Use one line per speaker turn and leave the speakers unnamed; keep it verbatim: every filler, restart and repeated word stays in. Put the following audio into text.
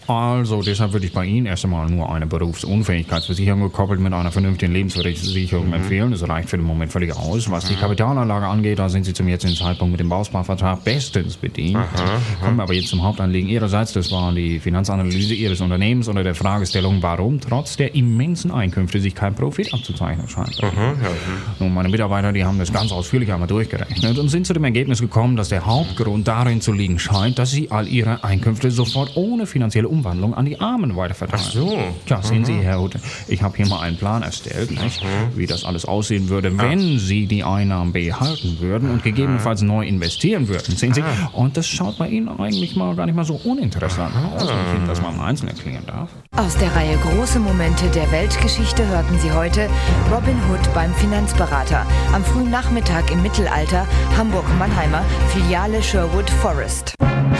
Also, deshalb würde ich bei Ihnen erst einmal nur eine Berufsunfähigkeitsversicherung gekoppelt mit einer vernünftigen Lebensversicherung mhm. empfehlen. Das reicht für den Moment völlig aus. Was mhm. die Kapitalanlage angeht, da sind Sie zum jetzigen Zeitpunkt mit dem Bausparvertrag bestens bedient. Mhm. Kommen wir aber jetzt zum Hauptanliegen Ihrerseits. Das war die Finanzanalyse Ihres Unternehmens unter der Fragestellung, warum trotz der immensen Einkünfte sich kein Profit abzuzeichnen scheint. Mhm. Ja. Nun, meine Mitarbeiter, die haben das ganz ausführlich einmal durchgerechnet und sind zu dem Ergebnis gekommen, dass der Hauptgrund darin zu liegen scheint, dass Sie all Ihre Einkünfte sofort ohne finanzielle Umwandlung an die Armen weiterverteilen.
Ach so.
Tja, sehen Sie, Herr Hutte, ich habe hier mal einen Plan erstellt, nicht? Wie das alles aussehen würde, wenn Sie die Einnahmen behalten würden und gegebenenfalls neu investieren würden. Sehen Sie, und das schaut bei Ihnen eigentlich mal gar nicht mal so uninteressant aus, wenn ich Ihnen das mal im Einzelnen erklären darf.
Aus der Reihe Große Momente der Weltgeschichte hörten Sie heute Robin Hood beim Finanzberater. Am frühen Nachmittag im Mittelalter, Hamburg-Mannheimer, Filiale Sherwood Forest.